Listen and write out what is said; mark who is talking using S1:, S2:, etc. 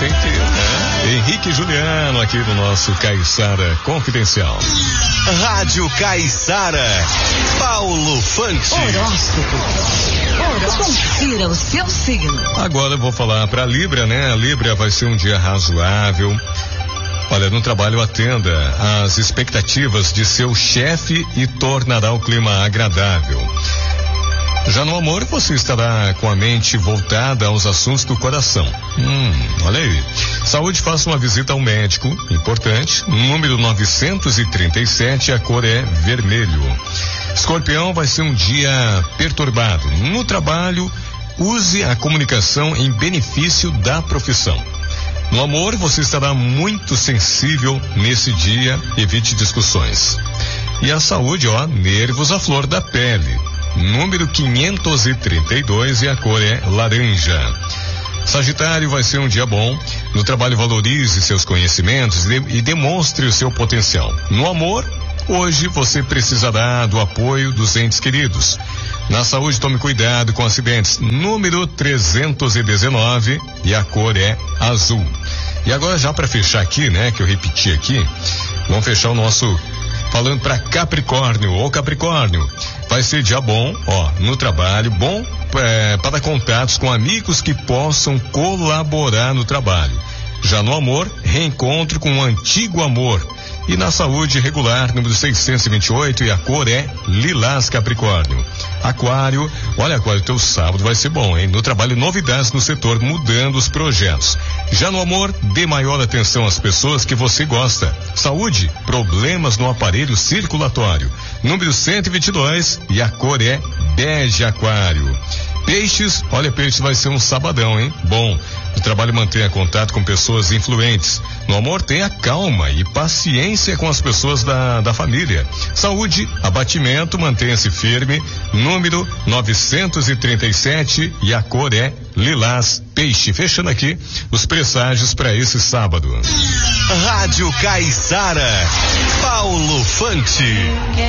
S1: tem que, né? Henrique e Juliano aqui no nosso Caiçara Confidencial.
S2: Rádio Caiçara, Paulo Fante.
S3: Horóscopo. Confira o seu signo.
S1: Agora eu vou falar pra Libra, né? A Libra vai ser um dia razoável. Olha, no trabalho atenda às expectativas de seu chefe e tornará o clima agradável. Já no amor, você estará com a mente voltada aos assuntos do coração. Olha aí. Saúde, faça uma visita ao médico, importante. Número 937, a cor é vermelho. Escorpião, vai ser um dia perturbado. No trabalho, use a comunicação em benefício da profissão. No amor, você estará muito sensível nesse dia, evite discussões. E a saúde, nervos à flor da pele. Número 532 e a cor é laranja. Sagitário, vai ser um dia bom. No trabalho, valorize seus conhecimentos e demonstre o seu potencial. No amor, hoje você precisará do apoio dos entes queridos. Na saúde, tome cuidado com acidentes. Número 319 e a cor é azul. E agora, já para fechar aqui, né, que eu repeti aqui, vamos fechar o nosso falando para Capricórnio. Ô Capricórnio, vai ser dia bom, no trabalho, bom para contatos com amigos que possam colaborar no trabalho. Já no amor, reencontro com um antigo amor. E na saúde, regular, número 628 e a cor é lilás, Capricórnio. Aquário, olha Aquário, teu sábado vai ser bom, hein? No trabalho, novidades no setor, mudando os projetos. Já no amor, dê maior atenção às pessoas que você gosta. Saúde, problemas no aparelho circulatório. Número 122 e a cor é bege, Aquário. Peixes, olha, Peixes, vai ser um sabadão, hein? Bom, no trabalho, mantenha contato com pessoas influentes. No amor, tenha calma e paciência com as pessoas da família. Saúde, abatimento, mantenha-se firme. Número 937 e a cor é lilás, peixe. Fechando aqui os presságios para esse sábado.
S2: Rádio Caiçara, Paulo Fante.